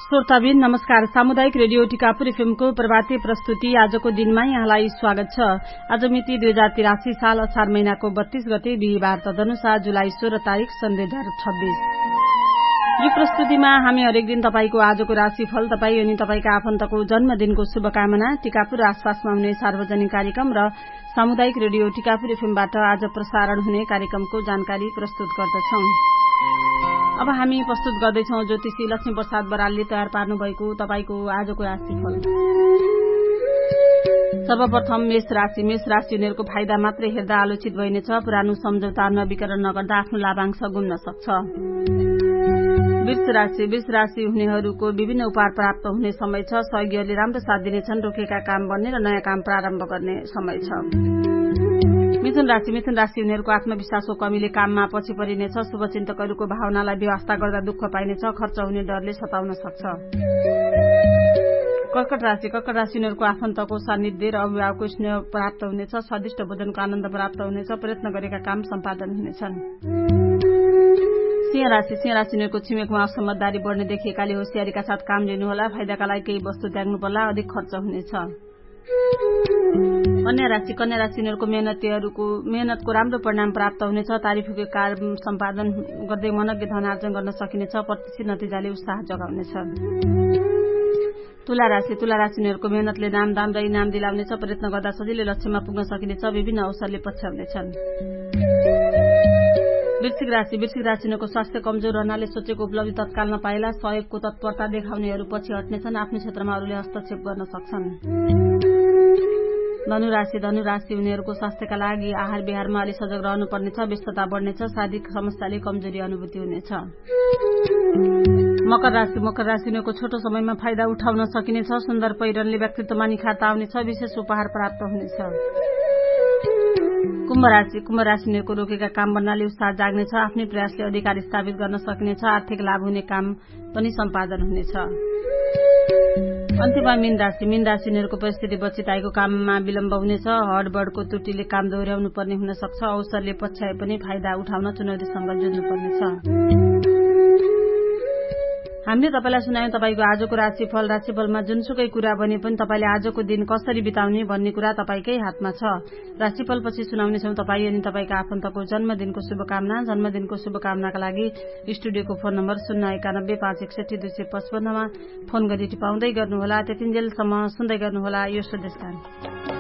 श्रोताबिन नमस्कार। सामुदायिक रेडियो टिकापुर एफएमको प्रभाती प्रस्तुति आजको दिनमा यहाँलाई स्वागत छ। आज मिति 2083 साल असार महिनाको 32 गते बिहीबार तदनुसार जुलाई 16 तारिक सन् 2026। यो प्रस्तुतिमा हामी हरेक दिन तपाईको आजको राशिफल, तपाई अनि तपाईका आफन्तको जन्मदिनको शुभकामना, टिकापुर आसपासमा हुने सार्वजनिक कार्यक्रम र सामुदायिक रेडियो टिकापुर एफएमबाट आज प्रसारण हुने कार्यक्रमको जानकारी प्रस्तुत गर्दछौं। अब हामी प्रस्तुत गर्दैछौं ज्योतिषी लक्ष्मी प्रसाद बरालले तयार पार्नु भएको तपाईको आजको राशिफल। सर्वप्रथम मेष राशि हुनेहरूको फाइदा मात्रै हेर्दा आलोचित भइनेछ। पुरानो सम्झौता नवीकरण नगर्दा आफ्नो लाभांश गुम्न सक्छ। वृष राशि हुनेहरूको विभिन्न उपहार प्राप्त हुने समय छ। सहयोगीहरूले राम्रो साथ दिनेछन्। रोकेका काम बन्ने र नयाँ काम प्रारम्भ गर्ने समय छ। मिथुन राशि हुनेहरूको आत्मविश्वासको कमीले काममा पछि परिनेछ। शुभचिन्तकहरूको भावनालाई व्यवस्था गर्दा दुःख पाइनेछ। खर्च हुने डरले सताउन सक्छ। कर्कट राशि हुनेहरूको आफन्तको सान्निध्य र अभिभावकको स्नेह प्राप्त हुनेछ। स्वादिष्ट भोजनको आनन्द प्राप्त हुनेछ। प्रयत्न गरेका काम सम्पादन हुनेछन्। सिंह राशि हुनेहरूको छिमेकमा असमझदारी बढ्ने देखिएकाले होशियारीका साथ काम लिनुहोला। फाइदाका लागि केही वस्तु त्याग्नु पर्ला। अधिक खर्च हुनेछ। कन्या राशि हुनेहरूको मेहनतको राम्रो परिणाम प्राप्त हुनेछ। तारिफको काम सम्पादन गर्दै मनज्ञ धन आर्जन गर्न सकिनेछ। प्रत्याशित नतिजाले उत्साह जगाउनेछ। तुला राशि हुनेहरूको मेहनतले नामदाम र इनाम दिलाउनेछ। प्रयत्न गर्दा सजिलै लक्ष्यमा पुग्न सकिनेछ। विभिन्न अवसरले पछ्याउनेछन्। वृश्चिक राशिहरूको स्वास्थ्य कमजोर रहनाले सोचेको उपलब्धि तत्काल नपाएला। सहयोगको तत्परता देखाउनेहरू पछि हट्नेछन्। आफ्नो क्षेत्रमा अरूले हस्तक्षेप गर्न सक्छन्। धनु राशि हुनेहरूको स्वास्थ्यका लागि आहार विहारमा अलि सजग रहनुपर्नेछ। व्यस्तता बढ्नेछ। शारीरिक समस्याले कमजोरी अनुभूति हुनेछ। मकर राशि हुनेको छोटो समयमा फाइदा उठाउन सकिनेछ। सुन्दर पहिरनले व्यक्तित्वमा निखारता आउनेछ। विशेष उपहार प्राप्त हुनेछ। कुम्भ राशि हुनेको रोकेका काम बन्नाले उत्साह जाग्नेछ। आफ्नै प्रयासले अधिकार स्थापित गर्न सकिनेछ। आर्थिक लाभ हुने काम पनि सम्पादन हुनेछ। अन्त्यमा मीन राशि हुनेहरूको परिस्थिति बचित आएको काममा विलम्ब हुनेछ। हडबडको त्रुटिले काम दोहोर्याउनु पर्ने हुन सक्छ। अवसरले पछ्याए पनि फाइदा उठाउन चुनौतीसँग जुझ्नुपर्नेछ। हामीले तपाईलाई सुनायौं तपाईको आजको राशिफलमा जुनसुकै कुरा भने पनि तपाईले आजको दिन कसरी बिताउने भन्ने कुरा तपाईकै हातमा छ। राशिफल पछि सुनाउनेछौं तपाई अनि तपाईका आफन्तको जन्मदिनको शुभकामनाका लागि स्टुडियोको फोन नम्बर 091 561 255 मा फोन गरी टिपाउँदै गर्नुहोला। त्यतिन्जेलसम्म सुन्दै गर्नुहोला यो स्वदेश गान।